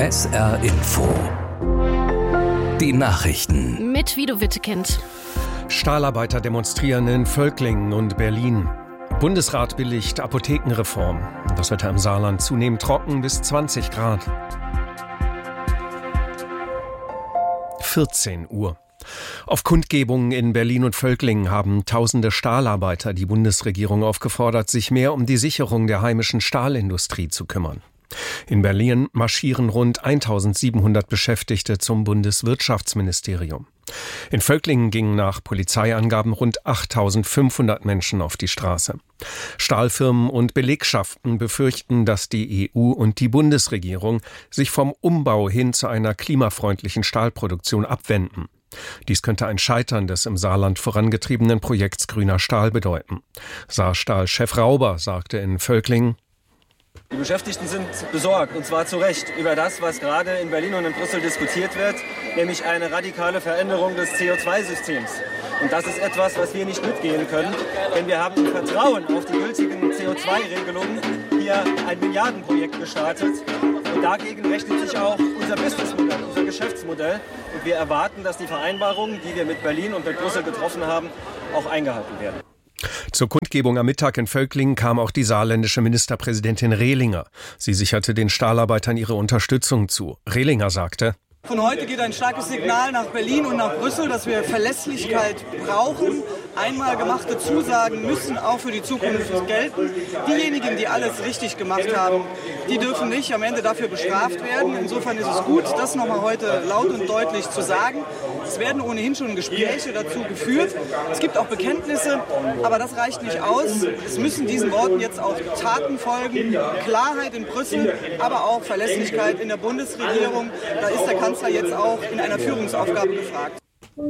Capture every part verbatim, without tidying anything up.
S R Info. Die Nachrichten. Mit Vido Wittekind. Stahlarbeiter demonstrieren in Völklingen und Berlin. Bundesrat billigt Apothekenreform. Das Wetter im Saarland zunehmend trocken bis zwanzig Grad. vierzehn Uhr. Auf Kundgebungen in Berlin und Völklingen haben tausende Stahlarbeiter die Bundesregierung aufgefordert, sich mehr um die Sicherung der heimischen Stahlindustrie zu kümmern. In Berlin marschieren rund eintausendsiebenhundert Beschäftigte zum Bundeswirtschaftsministerium. In Völklingen gingen nach Polizeiangaben rund achttausendfünfhundert Menschen auf die Straße. Stahlfirmen und Belegschaften befürchten, dass die E U und die Bundesregierung sich vom Umbau hin zu einer klimafreundlichen Stahlproduktion abwenden. Dies könnte ein Scheitern des im Saarland vorangetriebenen Projekts Grüner Stahl bedeuten. Saarstahl-Chef Rauber sagte in Völklingen: Die Beschäftigten sind besorgt, und zwar zu Recht, über das, was gerade in Berlin und in Brüssel diskutiert wird, nämlich eine radikale Veränderung des C O zwei Systems. Und das ist etwas, was wir nicht mitgehen können, denn wir haben im Vertrauen auf die gültigen C O zwei Regelungen hier ein Milliardenprojekt gestartet. Und dagegen rechnet sich auch unser Businessmodell, unser Geschäftsmodell. Und wir erwarten, dass die Vereinbarungen, die wir mit Berlin und mit Brüssel getroffen haben, auch eingehalten werden. Zur Kundgebung am Mittag in Völklingen kam auch die saarländische Ministerpräsidentin Rehlinger. Sie sicherte den Stahlarbeitern ihre Unterstützung zu. Rehlinger sagte: Von heute geht ein starkes Signal nach Berlin und nach Brüssel, dass wir Verlässlichkeit brauchen. Einmal gemachte Zusagen müssen auch für die Zukunft gelten. Diejenigen, die alles richtig gemacht haben, die dürfen nicht am Ende dafür bestraft werden. Insofern ist es gut, das nochmal heute laut und deutlich zu sagen. Es werden ohnehin schon Gespräche dazu geführt. Es gibt auch Bekenntnisse, aber das reicht nicht aus. Es müssen diesen Worten jetzt auch Taten folgen. Klarheit in Brüssel, aber auch Verlässlichkeit in der Bundesregierung. Da ist der Kanzler jetzt auch in einer Führungsaufgabe gefragt.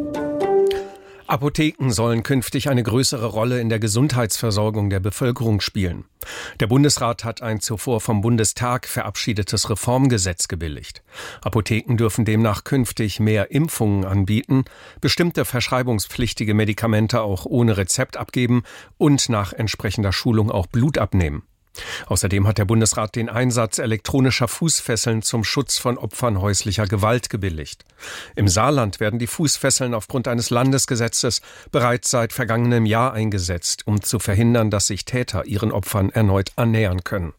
Apotheken sollen künftig eine größere Rolle in der Gesundheitsversorgung der Bevölkerung spielen. Der Bundesrat hat ein zuvor vom Bundestag verabschiedetes Reformgesetz gebilligt. Apotheken dürfen demnach künftig mehr Impfungen anbieten, bestimmte verschreibungspflichtige Medikamente auch ohne Rezept abgeben und nach entsprechender Schulung auch Blut abnehmen. Außerdem hat der Bundesrat den Einsatz elektronischer Fußfesseln zum Schutz von Opfern häuslicher Gewalt gebilligt. Im Saarland werden die Fußfesseln aufgrund eines Landesgesetzes bereits seit vergangenem Jahr eingesetzt, um zu verhindern, dass sich Täter ihren Opfern erneut annähern können.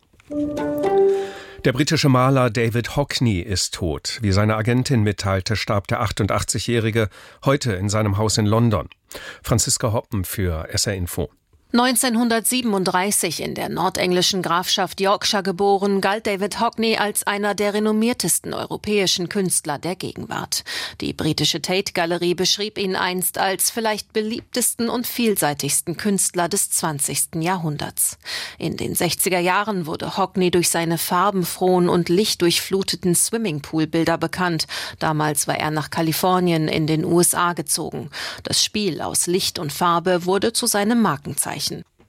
Der britische Maler David Hockney ist tot. Wie seine Agentin mitteilte, starb der achtundachtzigjährige heute in seinem Haus in London. Franziska Hoppen für S R Info. neunzehnhundertsiebenunddreißig in der nordenglischen Grafschaft Yorkshire geboren, galt David Hockney als einer der renommiertesten europäischen Künstler der Gegenwart. Die britische Tate-Galerie beschrieb ihn einst als vielleicht beliebtesten und vielseitigsten Künstler des zwanzigsten Jahrhunderts. In den sechziger Jahren wurde Hockney durch seine farbenfrohen und lichtdurchfluteten Swimmingpool-Bilder bekannt. Damals war er nach Kalifornien in den U S A gezogen. Das Spiel aus Licht und Farbe wurde zu seinem Markenzeichen.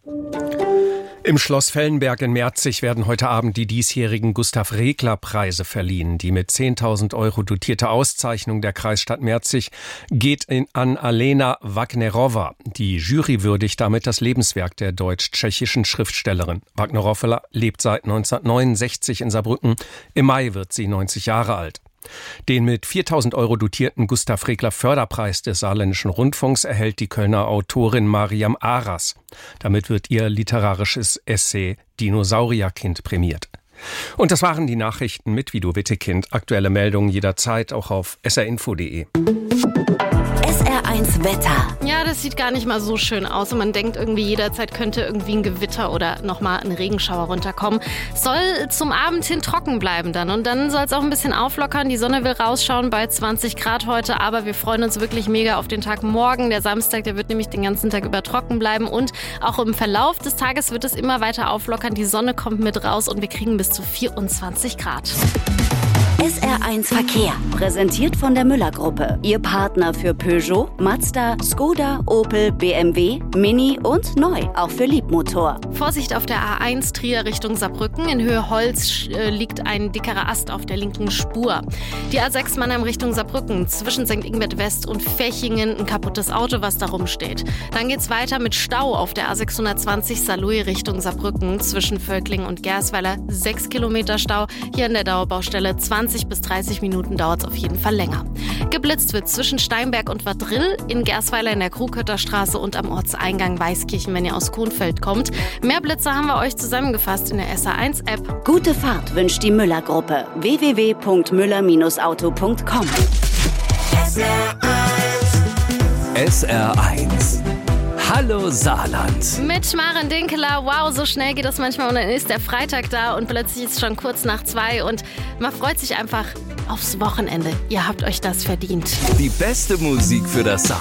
Im Schloss Fellenberg in Merzig werden heute Abend die diesjährigen Gustav-Regler-Preise verliehen. Die mit zehntausend Euro dotierte Auszeichnung der Kreisstadt Merzig geht in, an Alena Wagnerowa. Die Jury würdigt damit das Lebenswerk der deutsch-tschechischen Schriftstellerin. Wagnerowa lebt seit neunzehnhundertneunundsechzig in Saarbrücken. Im Mai wird sie neunzig Jahre alt. Den mit viertausend Euro dotierten Gustav-Regler-Förderpreis des Saarländischen Rundfunks erhält die Kölner Autorin Mariam Aras. Damit wird ihr literarisches Essay Dinosaurierkind prämiert. Und das waren die Nachrichten mit Vido Wittekind. Aktuelle Meldungen jederzeit auch auf s r info punkt d e. S R eins Wetter. Ja, das sieht gar nicht mal so schön aus und man denkt irgendwie jederzeit könnte irgendwie ein Gewitter oder nochmal ein Regenschauer runterkommen. Soll zum Abend hin trocken bleiben dann und dann soll es auch ein bisschen auflockern. Die Sonne will rausschauen bei zwanzig Grad heute, aber wir freuen uns wirklich mega auf den Tag morgen. Der Samstag, der wird nämlich den ganzen Tag über trocken bleiben und auch im Verlauf des Tages wird es immer weiter auflockern. Die Sonne kommt mit raus und wir kriegen bis zu vierundzwanzig Grad. S R eins Verkehr, präsentiert von der Müller-Gruppe. Ihr Partner für Peugeot, Mazda, Skoda, Opel, B M W, Mini und neu, auch für Liebling. Schubmotor. Vorsicht auf der A eins Trier Richtung Saarbrücken. In Höhe Holz äh, liegt ein dickerer Ast auf der linken Spur. Die A sechs Mannheim Richtung Saarbrücken. Zwischen Sankt Ingbert West und Fechingen ein kaputtes Auto, was da rumsteht. Dann geht's weiter mit Stau auf der A sechshundertzwanzig Saarlouis Richtung Saarbrücken. Zwischen Völklingen und Gersweiler sechs Kilometer Stau. Hier an der Dauerbaustelle zwanzig bis dreißig Minuten dauert es auf jeden Fall länger. Geblitzt wird zwischen Steinberg und Vadrill, in Gersweiler in der Krughütter Straße und am Ortseingang Weißkirchen, wenn ihr aus Kuhnfeld kommt. Mehr Blitze haben wir euch zusammengefasst in der S R eins App. Gute Fahrt wünscht die Müller-Gruppe. w w w punkt müller Bindestrich auto punkt com. S R eins. Hallo Saarland. Mit Maren Dinkeler. Wow, so schnell geht das manchmal und dann ist der Freitag da und plötzlich ist es schon kurz nach zwei und man freut sich einfach aufs Wochenende. Ihr habt euch das verdient. Die beste Musik für das Saarland.